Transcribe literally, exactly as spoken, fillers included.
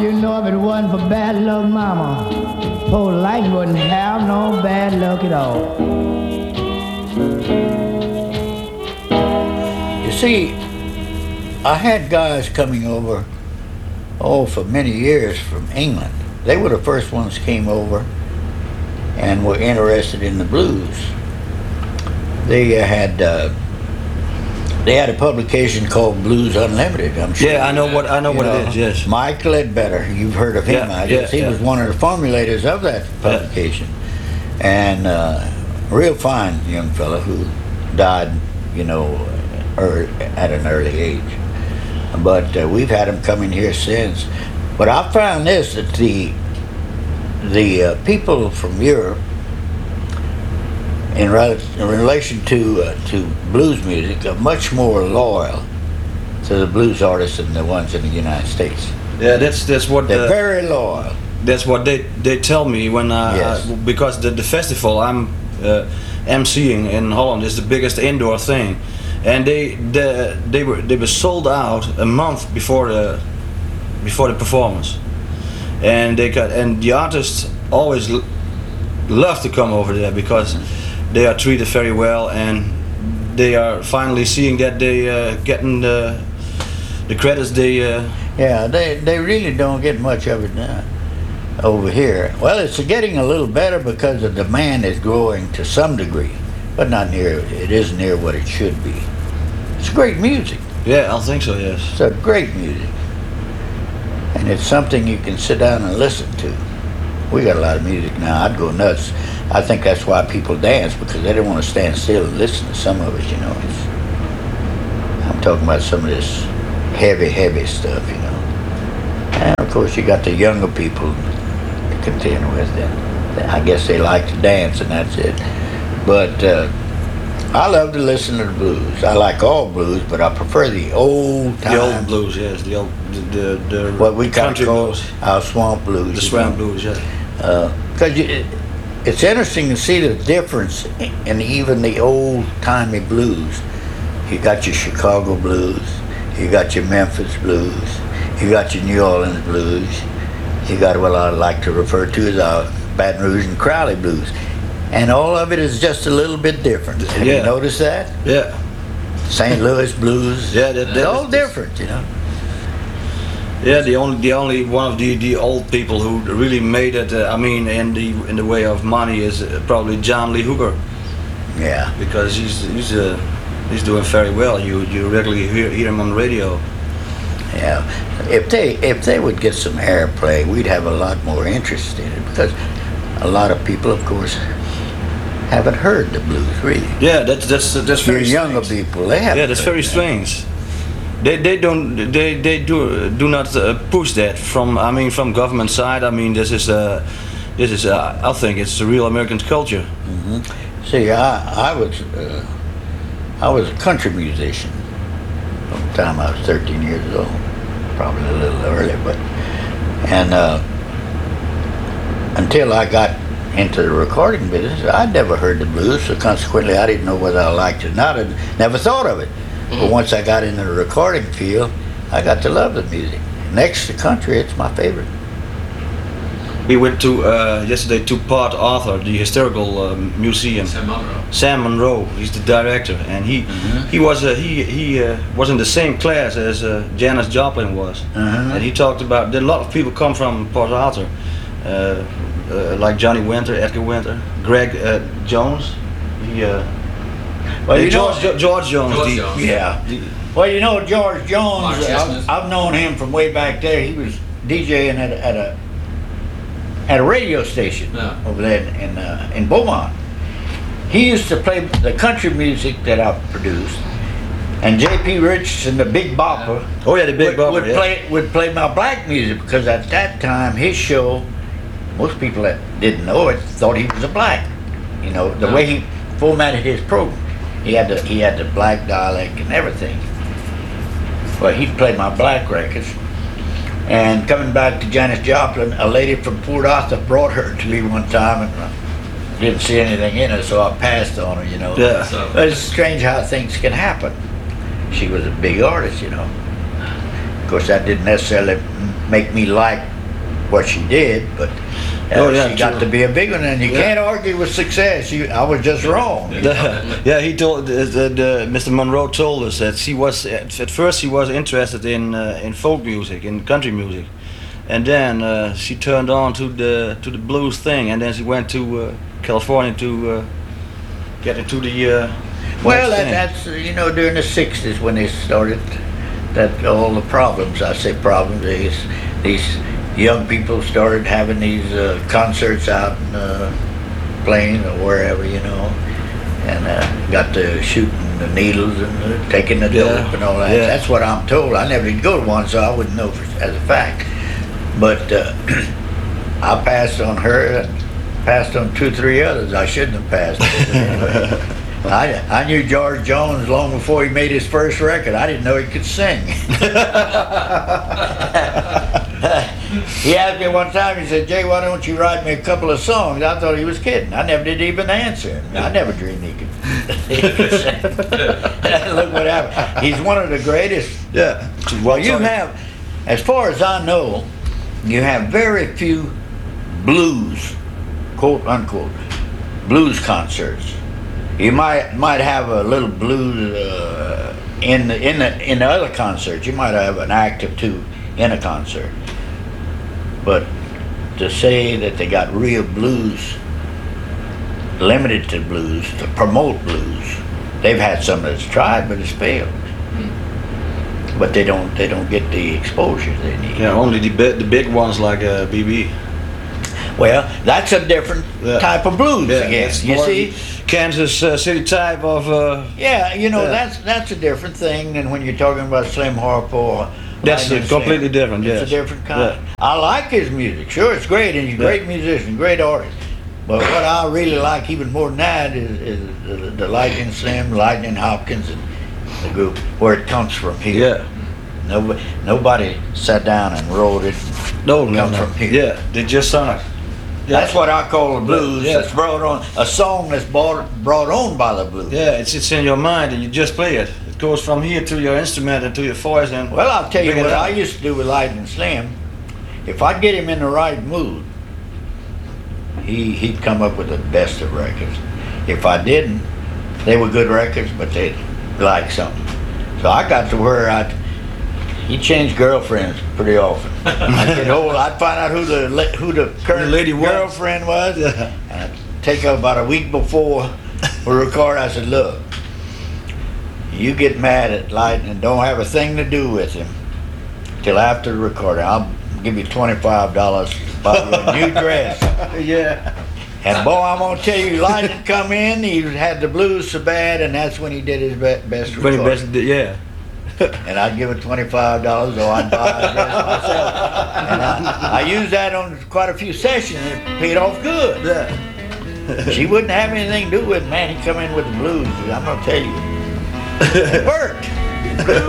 you know if it wasn't for bad luck, mama, poor life wouldn't have no bad luck at all. You see, I had guys coming over, oh, for many years from England. They were the first ones came over and were interested in the blues. They uh, had uh, they had a publication called Blues Unlimited. I'm sure. Yeah, I know what I know You what know, it is. Yes. Mike Ledbetter, you've heard of him. Yeah, I guess yeah, he yeah. was one of the formulators of that publication, and uh, real fine young fella who died, you know, er, at an early age. But uh, we've had him coming here since. But I found this, that the the uh, people from Europe, in, rel- in relation to uh, to blues music, are much more loyal to the blues artists than the ones in the United States. Yeah, that's that's what They're the, very loyal. that's what they they tell me when I, Yes. I because the the festival I'm uh, emceeing in Holland is the biggest indoor thing, and they the, they were they were sold out a month before the before the performance, and they got and the artists always l- love to come over there because they are treated very well, and they are finally seeing that they uh, getting the the credits they. Uh, Yeah, they they really don't get much of it now over here. Well, it's getting a little better because the demand is growing to some degree, but not near. It isn't near what it should be. It's great music. yeah, I think so. Yes. It's a great music, and it's something you can sit down and listen to. We got a lot of music now. I'd go nuts. I think that's why people dance, because they don't want to stand still and listen to some of it. You know, it's, I'm talking about some of this heavy, heavy stuff. You know, and of course you got the younger people to contend with. Them. I guess they like to dance, and that's it. But uh, I love to listen to the blues. I like all blues, but I prefer the old time. The old blues, yes. The old, the the, the What we kind of country call blues, our swamp blues. the you swamp know. blues, yeah. Because it, it's interesting to see the difference in even the old-timey blues. You got your Chicago blues, you got your Memphis blues, you got your New Orleans blues, you got what I like to refer to as our Baton Rouge and Crowley blues. And all of it is just a little bit different. Have Yeah. you noticed that? Yeah, Saint Louis blues, Yeah, that- that they're all is- different, you know. yeah. The only, the only one of the, the old people who really made it. Uh, I mean, in the in the way of money is uh, probably John Lee Hooker, Yeah. because he's he's uh, he's doing very well. You you regularly hear, hear him on the radio. Yeah, if they if they would get some airplay, we'd have a lot more interest in it, because a lot of people, of course, haven't heard the blues really. Yeah, that's that's uh, that's Your very younger strange. people, they haven't. Yeah, that's heard very that. strange. They they don't they they do do not uh, push that from I mean from government side. I mean this is uh, this is uh, I think it's the real American culture. See, I I was uh, I was a country musician from the time I was thirteen years old, probably a little early, but and uh, until I got into the recording business, I'd never heard the blues, so consequently I didn't know whether I liked it or not. I never thought of it. But once I got into the recording field, I got to love the music. Next to country, it's my favorite. We went to uh, yesterday to Port Arthur, the historical um, museum. Sam Monroe. Sam Monroe, he's the director, and he he was uh, he he uh, was in the same class as uh, Janis Joplin was, Uh-huh. and he talked about that a lot of people come from Port Arthur, uh, uh, like Johnny Winter, Edgar Winter, Greg uh, Jones. He, uh, Well, uh, you know- George, Jo- George Jones. George the- Jones. Yeah. the- Well, you know, George Jones, Mark I've, Chestnut. I've known him from way back there. He was DJing at a, at a, at a radio station Yeah. over there in, in, uh, in Beaumont. He used to play the country music that I produced, and J P Richardson, the Big Bopper, Oh yeah, the Big would, Bopper. would yeah. play would play my black music, because at that time his show, most people that didn't know it thought he was a black. You know, the Yeah. way he formatted his program, he had the he had the black dialect and everything. Well, he'd play my black records. And coming back to Janis Joplin, a lady from Port Arthur brought her to me one time, and I didn't see anything in her, so I passed on her. You know. Yeah. So, But it's strange how things can happen. She was a big artist, you know. Of course, that didn't necessarily m- make me like what she did, but uh, Oh, yeah, she got true. to be a big one, and you Yeah. can't argue with success. You, I was just wrong. Yeah, he told uh, the, the, Mister Monroe told us that she was at, at first she was interested in uh, in folk music, in country music, and then uh, she turned on to the to the blues thing, and then she went to uh, California to uh, get into the. Uh, Well, next that, thing. that's, uh, you know, during the sixties when they started, that all the problems, I say problems, these, these young people started having these uh, concerts out in uh, Plain or wherever, you know, and uh, got to shooting the needles and uh, taking the Yeah. dope and all that. Yeah. That's what I'm told. I never did go to one, so I wouldn't know for, as a fact. But uh, I passed on her and passed on two, three others I shouldn't have passed on. Anyway. I, I knew George Jones long before he made his first record. I didn't know he could sing. He asked me one time, he said, "Jay, why don't you write me a couple of songs?" I thought he was kidding. I never did even answer. I never dreamed he could, he could sing. Look what happened. He's one of the greatest. Yeah. Well, you have, as far as I know, you have very few blues, quote unquote, blues concerts. You might might have a little blues uh, in the in the in the other concerts. You might have an act or two in a concert, but to say that they got real blues, limited to blues, to promote blues, they've had some that's tried, but it's failed. But they don't they don't get the exposure they need. Yeah, only the big, the big ones like uh, B B. Well, that's a different Yeah. type of blues Yeah, again. it's You more see? Kansas uh, City type of. Uh, Yeah, you know Yeah. that's that's a different thing than when you're talking about Slim Harpo. or That's Lightning a completely Slim. different, It's yes. a different kind. Yeah. I like his music. Sure, it's great, and he's a Yeah. great musician, great artist. But what I really like even more than that is, is the, the Lightning Slim, Lightning Hopkins, and the group where it comes from here. yeah. Nobody, nobody sat down and wrote it. No, no, Come no. from here. Yeah, they just sung it. Yeah. That's what I call the blues. Yeah. That's brought on a song that's brought brought on by the blues. Yeah, it's it's in your mind and you just play it. It goes from here to your instrument and to your voice and. Well, I'll tell you bring it what out. I used to do with Lightning Slim. If I'd get him in the right mood, he he'd come up with the best of records. If I didn't, they were good records, but they'd like something. So I got to where I'd he changed girlfriends pretty often. I'd get old, I'd find out who the la- who the current lady was. girlfriend was, Yeah. and I'd take her about a week before we record. I said, "Look, you get mad at Lightning and don't have a thing to do with him till after the recording. I'll give you twenty-five dollars to buy you a new dress." Yeah. And boy, I'm gonna tell you, Lightning come in, he had the blues so bad, and that's when he did his be- best Very recording. best. Yeah. And I'd give her twenty-five dollars, or I'd buy a dress myself. And I, I used that on quite a few sessions, and it paid off good. Yeah. She wouldn't have anything to do with it, man. He come in with the blues, I'm gonna tell you. It worked.